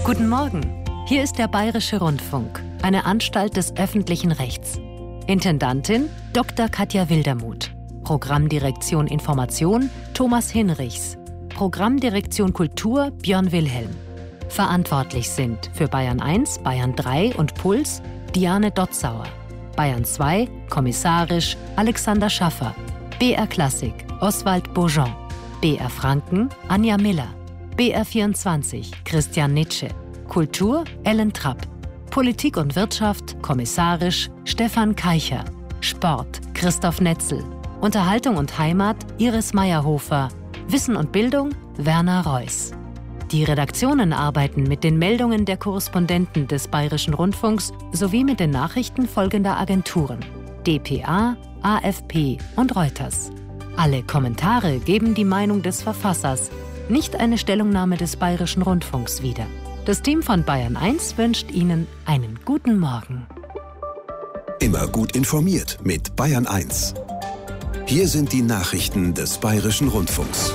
Guten Morgen. Hier ist der Bayerische Rundfunk, eine Anstalt des öffentlichen Rechts. Intendantin Dr. Katja Wildermuth. Programmdirektion Information Thomas Hinrichs. Programmdirektion Kultur Björn Wilhelm. Verantwortlich sind für Bayern 1, Bayern 3 und Puls Diane Dotzauer. Bayern 2, kommissarisch Alexander Schaffer. BR Klassik Oswald Bourgeon. BR Franken Anja Miller. BR 24 Christian Nitsche. Kultur Ellen Trapp. Politik und Wirtschaft kommissarisch Stefan Keicher. Sport Christoph Netzel. Unterhaltung und Heimat Iris Meyerhofer. Wissen und Bildung Werner Reuss. Die Redaktionen arbeiten mit den Meldungen der Korrespondenten des Bayerischen Rundfunks sowie mit den Nachrichten folgender Agenturen: dpa, AFP und Reuters. Alle Kommentare geben die Meinung des Verfassers, nicht eine Stellungnahme des Bayerischen Rundfunks wieder. Das Team von Bayern 1 wünscht Ihnen einen guten Morgen. Immer gut informiert mit Bayern 1. Hier sind die Nachrichten des Bayerischen Rundfunks.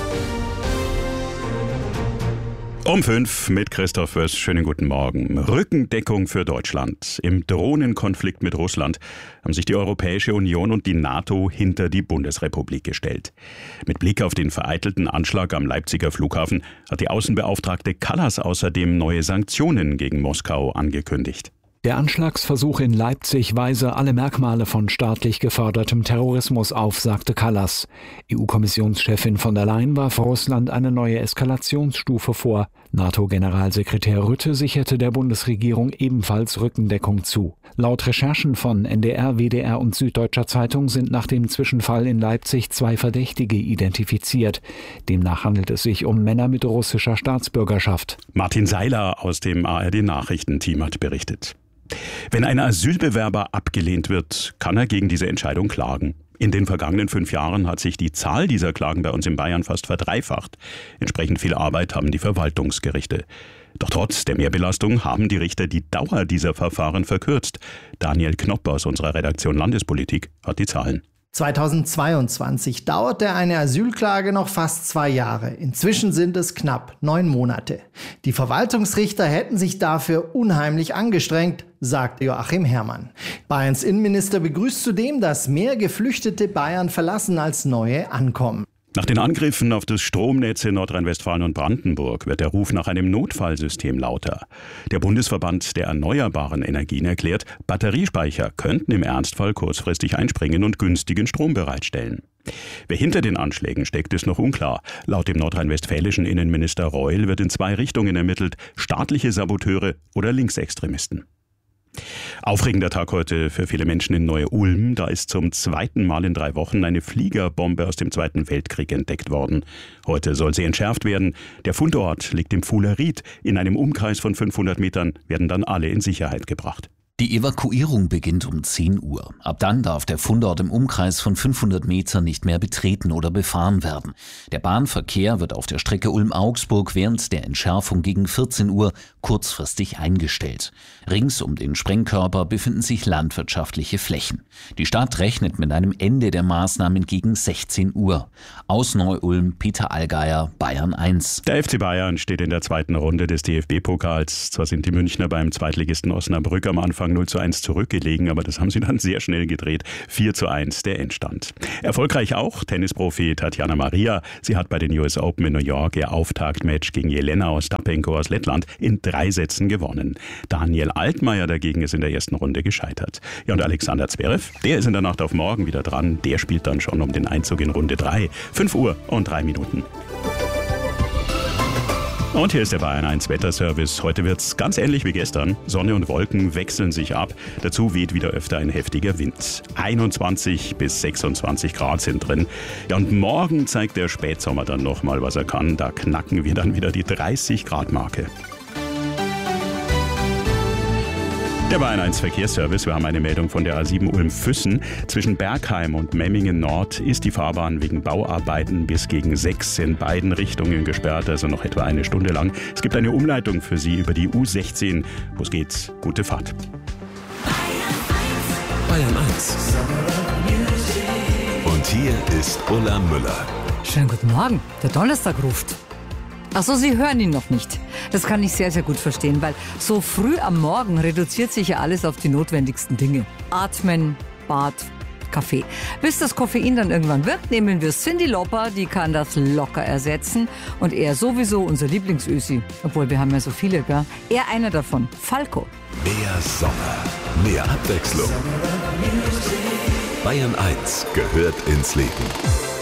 Um 5 mit Christoph Wöss. Schönen guten Morgen. Rückendeckung für Deutschland. Im Drohnenkonflikt mit Russland haben sich die Europäische Union und die NATO hinter die Bundesrepublik gestellt. Mit Blick auf den vereitelten Anschlag am Leipziger Flughafen hat die Außenbeauftragte Kallas außerdem neue Sanktionen gegen Moskau angekündigt. Der Anschlagsversuch in Leipzig weise alle Merkmale von staatlich gefördertem Terrorismus auf, sagte Kallas. EU-Kommissionschefin von der Leyen warf Russland eine neue Eskalationsstufe vor. NATO-Generalsekretär Rutte sicherte der Bundesregierung ebenfalls Rückendeckung zu. Laut Recherchen von NDR, WDR und Süddeutscher Zeitung sind nach dem Zwischenfall in Leipzig 2 Verdächtige identifiziert. Demnach handelt es sich um Männer mit russischer Staatsbürgerschaft. Martin Seiler aus dem ARD-Nachrichtenteam hat berichtet. Wenn ein Asylbewerber abgelehnt wird, kann er gegen diese Entscheidung klagen. In den vergangenen 5 Jahren hat sich die Zahl dieser Klagen bei uns in Bayern fast verdreifacht. Entsprechend viel Arbeit haben die Verwaltungsgerichte. Doch trotz der Mehrbelastung haben die Richter die Dauer dieser Verfahren verkürzt. Daniel Knopp aus unserer Redaktion Landespolitik hat die Zahlen. 2022 dauerte eine Asylklage noch fast 2 Jahre. Inzwischen sind es knapp 9 Monate. Die Verwaltungsrichter hätten sich dafür unheimlich angestrengt, sagt Joachim Herrmann. Bayerns Innenminister begrüßt zudem, dass mehr Geflüchtete Bayern verlassen als neue ankommen. Nach den Angriffen auf das Stromnetz in Nordrhein-Westfalen und Brandenburg wird der Ruf nach einem Notfallsystem lauter. Der Bundesverband der erneuerbaren Energien erklärt, Batteriespeicher könnten im Ernstfall kurzfristig einspringen und günstigen Strom bereitstellen. Wer hinter den Anschlägen steckt, ist noch unklar. Laut dem nordrhein-westfälischen Innenminister Reul wird in 2 Richtungen ermittelt: staatliche Saboteure oder Linksextremisten. Aufregender Tag heute für viele Menschen in Neu-Ulm. Da ist zum 2. Mal in 3 Wochen eine Fliegerbombe aus dem Zweiten Weltkrieg entdeckt worden. Heute soll sie entschärft werden. Der Fundort liegt im Fuhler-Ried. In einem Umkreis von 500 Metern werden dann alle in Sicherheit gebracht. Die Evakuierung beginnt um 10 Uhr. Ab dann darf der Fundort im Umkreis von 500 Metern nicht mehr betreten oder befahren werden. Der Bahnverkehr wird auf der Strecke Ulm-Augsburg während der Entschärfung gegen 14 Uhr kurzfristig eingestellt. Rings um den Sprengkörper befinden sich landwirtschaftliche Flächen. Die Stadt rechnet mit einem Ende der Maßnahmen gegen 16 Uhr. Aus Neu-Ulm, Peter Allgeier, Bayern 1. Der FC Bayern steht in der 2. Runde des DFB-Pokals. Zwar sind die Münchner beim Zweitligisten Osnabrück am Anfang 0:1 zurückgelegen, aber das haben sie dann sehr schnell gedreht. 4:1 der Endstand. Erfolgreich auch Tennisprofi Tatjana Maria. Sie hat bei den US Open in New York ihr Auftaktmatch gegen Jelena Ostapenko aus Lettland in 3 Sätzen gewonnen. Daniel Altmaier dagegen ist in der ersten Runde gescheitert. Ja, und Alexander Zverev, der ist in der Nacht auf morgen wieder dran. Der spielt dann schon um den Einzug in Runde 3. 5 Uhr und 3 Minuten. Und hier ist der Bayern 1 Wetterservice. Heute wird's ganz ähnlich wie gestern. Sonne und Wolken wechseln sich ab. Dazu weht wieder öfter ein heftiger Wind. 21 bis 26 Grad sind drin. Ja, und morgen zeigt der Spätsommer dann nochmal, was er kann. Da knacken wir dann wieder die 30 Grad Marke. Der Bayern 1 Verkehrsservice. Wir haben eine Meldung von der A7 Ulm-Füssen. Zwischen Bergheim und Memmingen Nord ist die Fahrbahn wegen Bauarbeiten bis gegen 6 in beiden Richtungen gesperrt, also noch etwa 1 Stunde lang. Es gibt eine Umleitung für Sie über die U16. Los geht's, gute Fahrt. Bayern 1. Und hier ist Ulla Müller. Schönen guten Morgen, der Donnerstag ruft. Ach so, Sie hören ihn noch nicht. Das kann ich sehr, sehr gut verstehen, weil so früh am Morgen reduziert sich ja alles auf die notwendigsten Dinge. Atmen, Bad, Kaffee. Bis das Koffein dann irgendwann wirkt, nehmen wir Cyndi Lauper, die kann das locker ersetzen. Und er sowieso unser Lieblingsösi. Obwohl, wir haben ja so viele, gell? Er einer davon, Falco. Mehr Sommer, mehr Abwechslung. Bayern 1 gehört ins Leben.